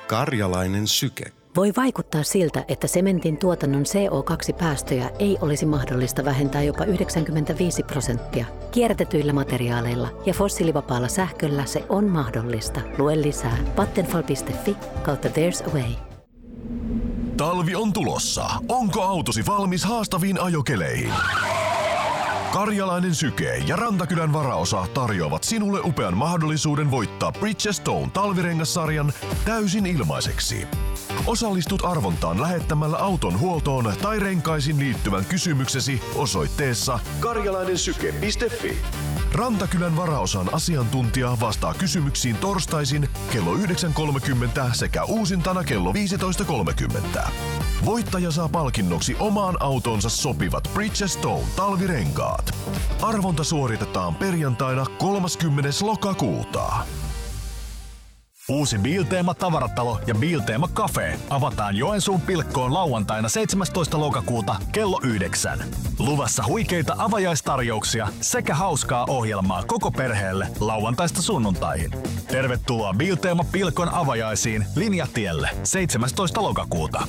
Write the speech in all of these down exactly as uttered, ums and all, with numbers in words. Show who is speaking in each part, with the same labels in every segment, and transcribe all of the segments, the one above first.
Speaker 1: Karjalainen syke.
Speaker 2: Voi vaikuttaa siltä, että sementin tuotannon C O kaksi -päästöjä ei olisi mahdollista vähentää jopa yhdeksänkymmentäviisi prosenttia. Kierrätetyillä materiaaleilla ja fossiilivapaalla sähköllä se on mahdollista. Lue lisää vattenfall piste fi kautta there's a way.
Speaker 3: Talvi on tulossa. Onko autosi valmis haastaviin ajokeleihin? Karjalainen syke ja Rantakylän varaosa tarjoavat sinulle upean mahdollisuuden voittaa Bridgestone talvirengassarjan täysin ilmaiseksi. Osallistut arvontaan lähettämällä auton huoltoon tai renkaisiin liittyvän kysymyksesi osoitteessa karjalainensyke piste fi. Rantakylän varaosan asiantuntija vastaa kysymyksiin torstaisin kello yhdeksän kolmekymmentä sekä uusintana kello viisitoista kolmekymmentä. Voittaja saa palkinnoksi omaan autonsa sopivat Bridgestone talvirenkaat. Arvonta suoritetaan perjantaina kolmaskymmenes lokakuuta.
Speaker 4: Uusi Bilteema tavaratalo ja Bilteema Cafe avataan Joensuun Pilkkoon lauantaina seitsemästoista lokakuuta kello yhdeksän. Luvassa huikeita avajaistarjouksia sekä hauskaa ohjelmaa koko perheelle lauantaista sunnuntaihin. Tervetuloa Bilteema Pilkon avajaisiin Linjatielle seitsemästoista lokakuuta.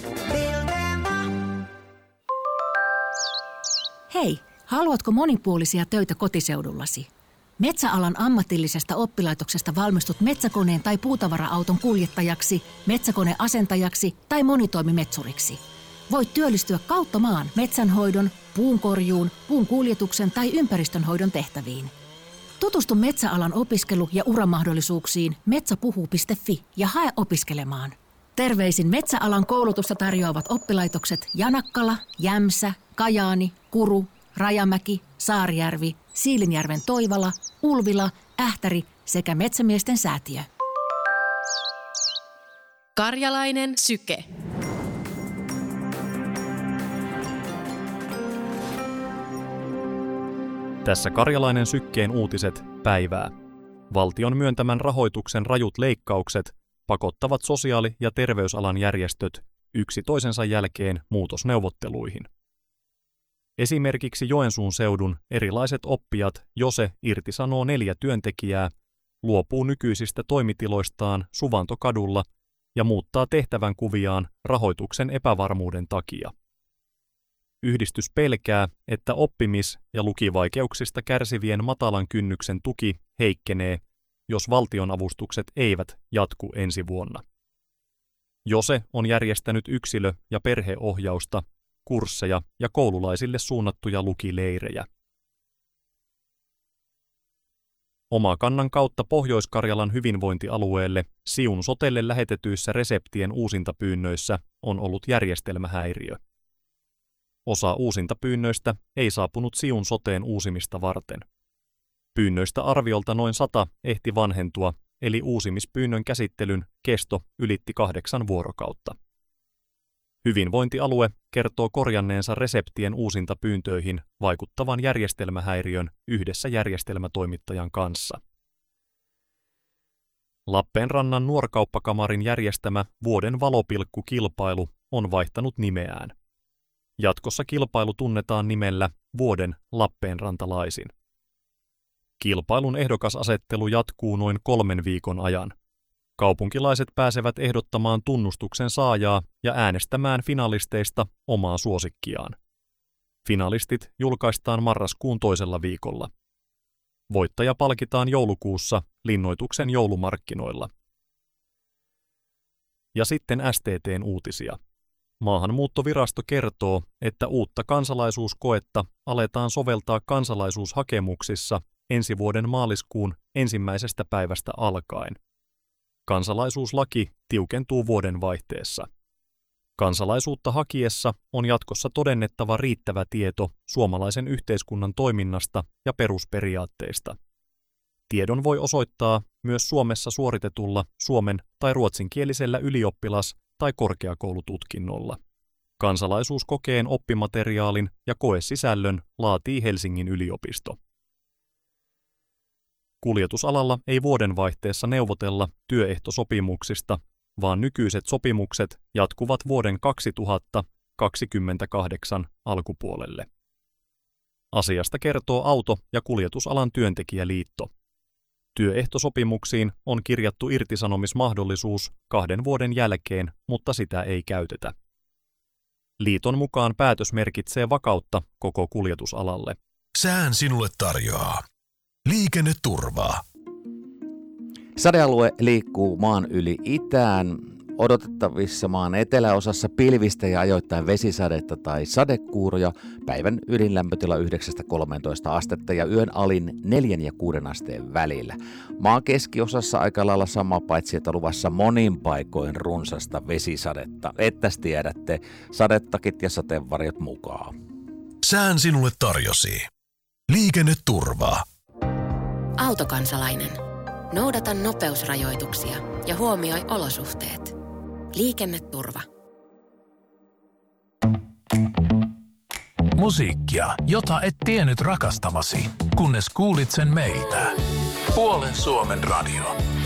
Speaker 5: Hei, haluatko monipuolisia töitä kotiseudullasi? Metsäalan ammatillisesta oppilaitoksesta valmistut metsäkoneen tai puutavara-auton kuljettajaksi, metsäkoneasentajaksi tai monitoimimetsuriksi. Voit työllistyä kautta maan metsänhoidon, puunkorjuun, puun kuljetuksen tai ympäristönhoidon tehtäviin. Tutustu metsäalan opiskelu- ja uramahdollisuuksiin metsäpuhuu piste fi ja hae opiskelemaan. Terveisin metsäalan koulutusta tarjoavat oppilaitokset Janakkala, Jämsä, Kajaani, Kuru, Rajamäki, Saarijärvi, Siilinjärven Toivala, Ulvila, Ähtäri sekä Metsämiesten säätiö.
Speaker 6: Karjalainen syke.
Speaker 7: Tässä Karjalainen sykkeen uutiset päivää. Valtion myöntämän rahoituksen rajut leikkaukset pakottavat sosiaali- ja terveysalan järjestöt yksi toisensa jälkeen muutosneuvotteluihin. Esimerkiksi Joensuun seudun erilaiset oppijat Jose irtisanoo neljä työntekijää, luopuu nykyisistä toimitiloistaan Suvantokadulla ja muuttaa tehtävän kuviaan rahoituksen epävarmuuden takia. Yhdistys pelkää, että oppimis- ja lukivaikeuksista kärsivien matalan kynnyksen tuki heikkenee, jos valtionavustukset eivät jatku ensi vuonna. Jose on järjestänyt yksilö- ja perheohjausta, kursseja ja koululaisille suunnattuja lukileirejä. Omakannan kautta Pohjois-Karjalan hyvinvointialueelle Siun sotelle lähetetyissä reseptien uusintapyynnöissä on ollut järjestelmähäiriö. Osa uusintapyynnöistä ei saapunut Siun soteen uusimista varten. Pyynnöistä arviolta noin sata ehti vanhentua, eli uusimispyynnön käsittelyn kesto ylitti kahdeksan vuorokautta. Hyvinvointialue kertoo korjanneensa reseptien uusintapyyntöihin vaikuttavan järjestelmähäiriön yhdessä järjestelmätoimittajan kanssa. Lappeenrannan nuorkauppakamarin järjestämä vuoden valopilkku-kilpailu on vaihtanut nimeään. Jatkossa kilpailu tunnetaan nimellä Vuoden Lappeenrantalaisin. Kilpailun ehdokasasettelu jatkuu noin kolmen viikon ajan. Kaupunkilaiset pääsevät ehdottamaan tunnustuksen saajaa ja äänestämään finalisteista omaa suosikkiaan. Finalistit julkaistaan marraskuun toisella viikolla. Voittaja palkitaan joulukuussa linnoituksen joulumarkkinoilla. Ja sitten S T T:n uutisia. Maahanmuuttovirasto kertoo, että uutta kansalaisuuskoetta aletaan soveltaa kansalaisuushakemuksissa ensi vuoden maaliskuun ensimmäisestä päivästä alkaen. Kansalaisuuslaki tiukentuu vuodenvaihteessa. Kansalaisuutta hakiessa on jatkossa todennettava riittävä tieto suomalaisen yhteiskunnan toiminnasta ja perusperiaatteista. Tiedon voi osoittaa myös Suomessa suoritetulla suomen- tai ruotsinkielisellä ylioppilas- tai korkeakoulututkinnolla. Kansalaisuuskokeen oppimateriaalin ja koesisällön laatii Helsingin yliopisto. Kuljetusalalla ei vuodenvaihteessa neuvotella työehtosopimuksista, vaan nykyiset sopimukset jatkuvat vuoden kaksituhattakaksikymmentäkahdeksan alkupuolelle. Asiasta kertoo Auto- ja kuljetusalan työntekijäliitto. Työehtosopimuksiin on kirjattu irtisanomismahdollisuus kahden vuoden jälkeen, mutta sitä ei käytetä. Liiton mukaan päätös merkitsee vakautta koko kuljetusalalle.
Speaker 3: Sään sinulle tarjoaa liikenneturvaa.
Speaker 1: Sadealue liikkuu maan yli itään. Odotettavissa maan eteläosassa pilvistä ja ajoittain vesisadetta tai sadekuuroja. Päivän ydinlämpötila yhdeksästä kolmeentoista astetta ja yön alin neljän ja kuuden asteen välillä. Maan keskiosassa aika lailla sama, paitsi että luvassa monin paikoin runsasta vesisadetta. Ettäs tiedätte, sadettakit ja sateenvarjot mukaan.
Speaker 3: Sään sinulle tarjosi liikenneturvaa.
Speaker 6: Autokansalainen. Noudata nopeusrajoituksia ja huomioi olosuhteet. Liikenneturva.
Speaker 8: Musiikkia, jota et tiennyt rakastavasi, kunnes kuulit sen meiltä. Puolen Suomen radio.